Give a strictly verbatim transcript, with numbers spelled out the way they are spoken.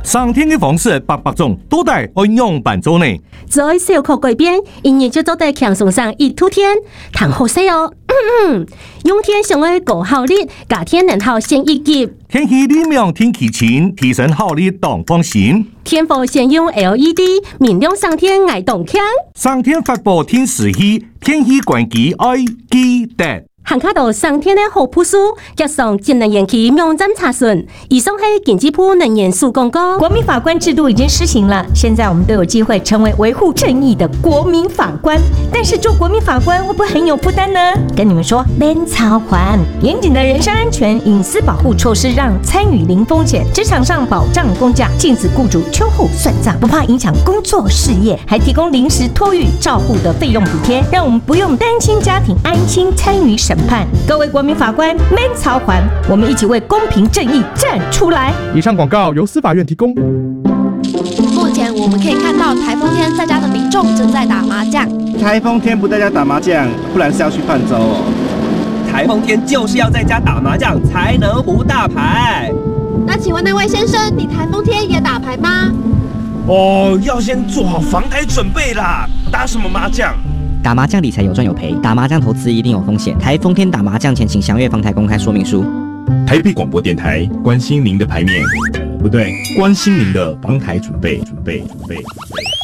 上天的方式百百种，都得按样办做呢。 在小可改变，一年就做得强送上一突天，谈好些哦。用天上的高效率，夏天能好先一级。 天气理明天气晴，提升效率当放心。 天府先用 L E D， 明亮上天爱动强。 上天发布天时气，天气关机爱记得。 行卡到上天的好朴素，加上节能延期网站查询。以上是经济部能源署广告。 国民法官制度已经施行了，现在我们都有机会成为维护正义的国民法官。但是做国民法官会不会很有负担呢？跟你们说，免操还严谨的人身安全、隐私保护措施，让参与零风险，职场上保障公假，禁止雇主秋后算账，不怕影响工作事业，还提供临时托育照护的费用补贴，让我们不用单亲家庭安心参与审判。各位国民法官，免操还，我们一起为公平正义站出来。 以上广告由司法院提供。 目前我们可以看到台风天在家的民众正在打麻将。 台风天不在家打麻将，不然是要去泛舟哦。 台风天就是要在家打麻将才能胡大牌。 那请问那位先生，你台风天也打牌吗？ 哦，要先做好防台准备啦。打什么麻将？ 打麻将理财有赚有赔，打麻将投资一定有风险。台风天打麻将前，请详阅防台公开说明书。 台北广播电台关心您的牌面，不对，关心您的防台准备，准备，准备。